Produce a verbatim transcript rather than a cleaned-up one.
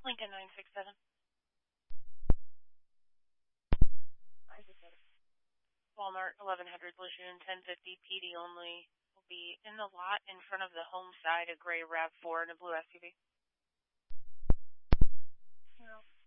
Lincoln nine six seven. Walmart eleven hundred Lejeune ten fifty P D only. Will be in the lot in front of the home side, a gray RAV four and a blue S U V. No.